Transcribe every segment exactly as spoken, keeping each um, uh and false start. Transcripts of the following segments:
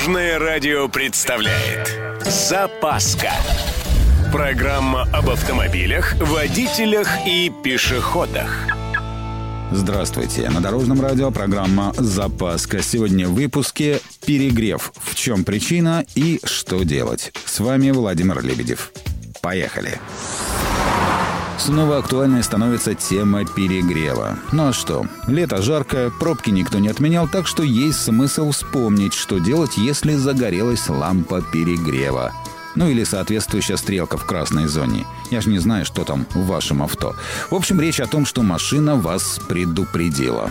Дорожное радио представляет «Запаска». Программа об автомобилях, водителях и пешеходах. Здравствуйте. На Дорожном радио программа «Запаска». Сегодня в выпуске «Перегрев. В чем причина и что делать?». С вами Владимир Лебедев. Поехали. Снова актуальной становится тема перегрева. Ну а что? Лето жаркое, пробки никто не отменял, так что есть смысл вспомнить, что делать, если загорелась лампа перегрева. Ну или соответствующая стрелка в красной зоне. Я ж не знаю, что там в вашем авто. В общем, речь о том, что машина вас предупредила.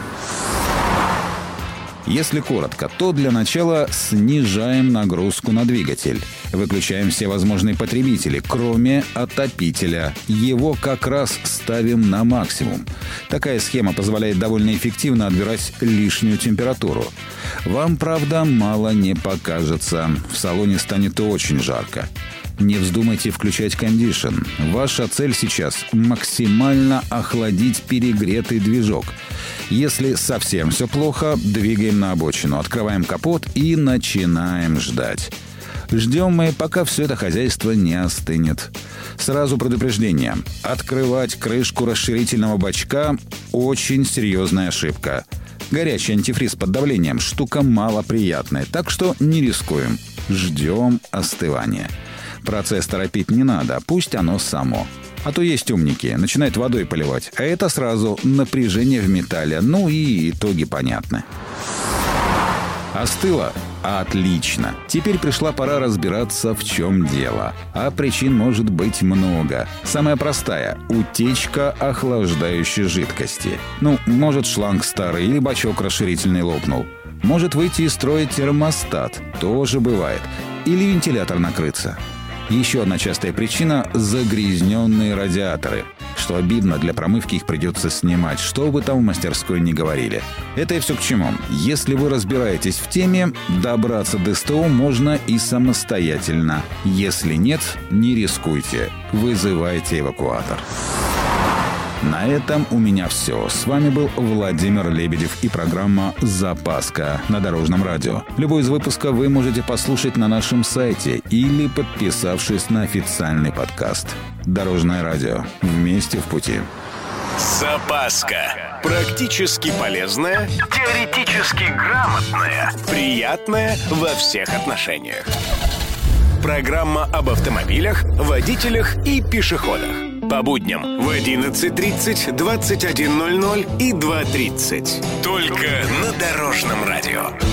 Если коротко, то для начала снижаем нагрузку на двигатель. Выключаем все возможные потребители, кроме отопителя. Его как раз ставим на максимум. Такая схема позволяет довольно эффективно отбирать лишнюю температуру. Вам, правда, мало не покажется. В салоне станет очень жарко. Не вздумайте включать кондишн. Ваша цель сейчас – максимально охладить перегретый движок. Если совсем все плохо, двигаем на обочину, открываем капот и начинаем ждать. Ждем мы, пока все это хозяйство не остынет. Сразу предупреждение. Открывать крышку расширительного бачка – очень серьезная ошибка. Горячий антифриз под давлением – штука малоприятная, так что не рискуем. Ждем остывания. Процесс торопить не надо, пусть оно само. А то есть умники, начинают водой поливать, а это сразу напряжение в металле, ну и итоги понятны. Остыло? Отлично. Теперь пришла пора разбираться, в чем дело. А причин может быть много. Самая простая – утечка охлаждающей жидкости. Ну, может, шланг старый или бачок расширительный лопнул. Может выйти из строя термостат, тоже бывает. Или вентилятор накрыться. Еще одна частая причина – загрязненные радиаторы. Что обидно, для промывки их придется снимать, что вы там в мастерской не говорили. Это и все к чему. Если вы разбираетесь в теме, добраться до СТО можно и самостоятельно. Если нет, не рискуйте. Вызывайте эвакуатор. На этом у меня все. С вами был Владимир Лебедев и программа «Запаска» на Дорожном радио. Любой из выпусков вы можете послушать на нашем сайте или подписавшись на официальный подкаст. Дорожное радио. Вместе в пути. «Запаска». Практически полезная, теоретически грамотная, приятная во всех отношениях. Программа об автомобилях, водителях и пешеходах. По будням в одиннадцать тридцать, двадцать один ноль ноль и два тридцать. Только на Дорожном радио.